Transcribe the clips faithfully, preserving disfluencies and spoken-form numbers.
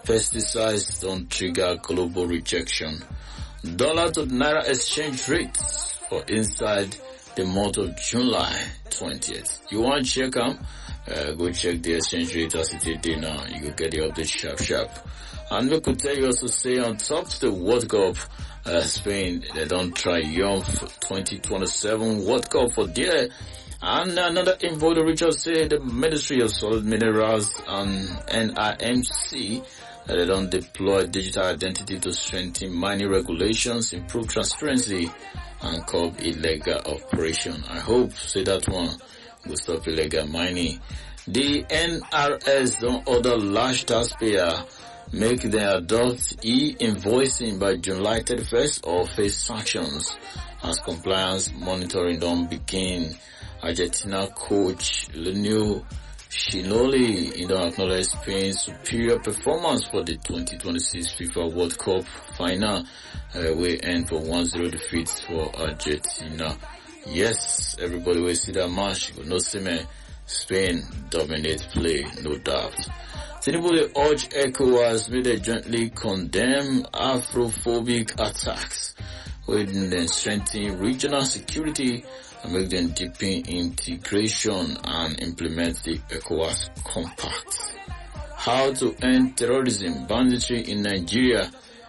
Pesticides don't trigger global rejection. Dollar to Naira exchange rates for inside the month of July twentieth. You want to check them? Uh, go check the exchange rate as it is there now. You will get the update sharp sharp. And we could tell you also say on top of the World Cup, uh, Spain, they don't triumph twenty twenty-seven World Cup for there. And another info the Richard say the Ministry of Solid Minerals and N I M C uh, they don't deploy digital identity to strengthen mining regulations, improve transparency, and curb illegal operation. I hope say that one will stop illegal mining. The N R S don't order large taxpayer make them adopt e-invoicing by July thirty-first or face sanctions as compliance monitoring don't begin. Argentina coach Lionel Shinoli you don't acknowledge Spain's superior performance for the twenty twenty-six FIFA World Cup final. Uh, we end for one zero defeats for Argentina. Yes, everybody will see that match. No see Spain dominate play, no doubt. Tinubu urge ECOWAS may they jointly condemn Afrophobic attacks, with them strengthen regional security and make them deepen integration and implement the ECOWAS Compact. How to end terrorism, banditry in Nigeria.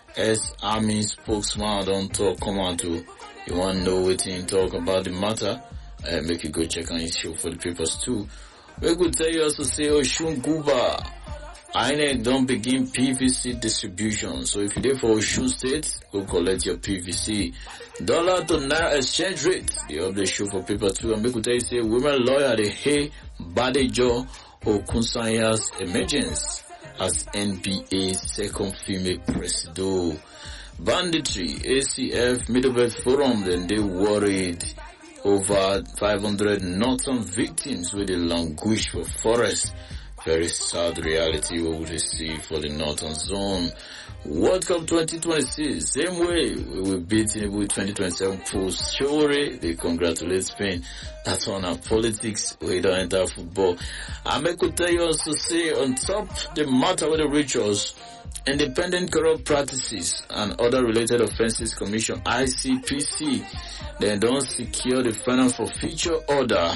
As army spokesman don't talk come on to. You want to know what he talk about the matter? Uh, make you go check on his show for the papers too. We could tell you also say Oshun Guba. I N E C don't begin P V C distribution. So if you're there for Oshun State, go collect your P V C. Dollar to Naira exchange rate. The update show for paper two. And we could tell you say women lawyer the Hey Badejo Okunsanya's emergence as N B A's second female president. Banditry, A C F, Middlebelt Forum, then they worried over five hundred northern victims with a languish for forest. Very sad reality we will see for the northern zone. World Cup twenty twenty-six, same way we will beat Tinubu twenty twenty-seven post Shore. They congratulate Spain. That's on our politics. We don't enter football. I may could tell you also say on top the matter with the rituals, Independent Corrupt Practices and Other Related Offences Commission I C P C, they don't secure the final for future order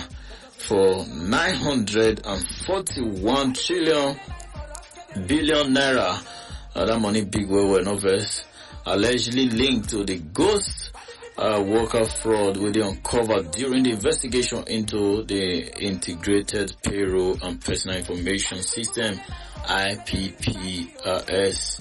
for nine hundred forty-one trillion billion naira. Uh, that money big well well no verse. Allegedly linked to the ghost uh, worker fraud we they uncovered during the investigation into the Integrated Payroll and Personal Information System I P P R S.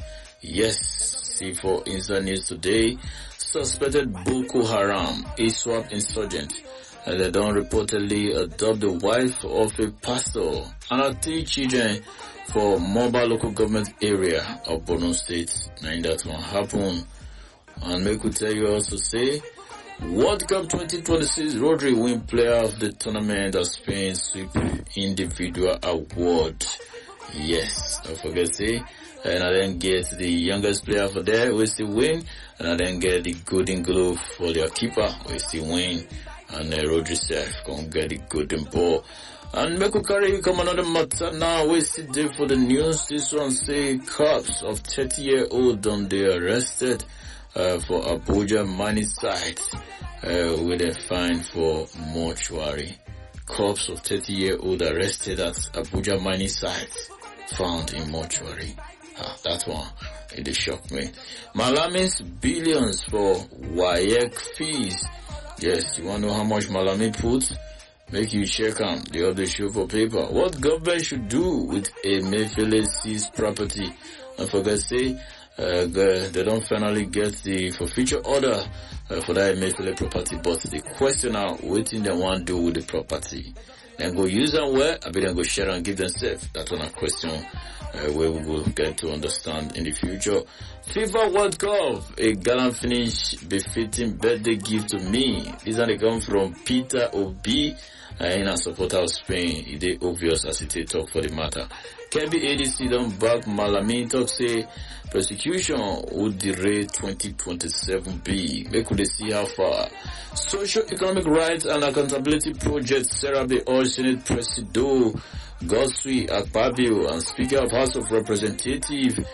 Yes, see for Inside News today, suspected Boko Haram ISWAP insurgent. And they don't reportedly adopt the wife of a pastor and her three children for Mobile local government area of Borno State. Now that one happen. And make we tell you also say, World Cup twenty twenty-six, Rodri win player of the tournament as Spain sweep individual award. Yes, don't forget say, and I then get the youngest player for there, we still win, and I then get the golden glove for their keeper, we still win. And uh, Rodri Sef gonna get the golden ball. And make we carry come another matter now. We sit there for the news. This one say cops of thirty year old done they arrested uh, for Abuja mining site uh, with a fine for mortuary. Cops of thirty year old arrested at Abuja mining site found in mortuary. Ah, that one it shocked me. Malami's billions for W A E C fees. Yes, you want to know how much Malami put? Make you check on the other show for paper. What government should do with a Mayfield seized property? Don't forget say, uh, they don't finally get the for future order uh, for that Mayfield property, but the question now, what thing they want to do with the property? Then go use them where? I bet then go share and give themselves. That's one a question uh, where we will get to understand in the future. FIFA World Cup, a gallant finish befitting birthday gift to me. These are they come from Peter Obi, uh, in a supporter of Spain. It is obvious as it is talk for the matter. K B A D C don't back Malami talk say prosecution would derail twenty twenty-seven B. Make we see how far. Social Economic Rights and Accountability Project Sarah B. All Senate President Godswill Akpabio and Speaker of House of Representatives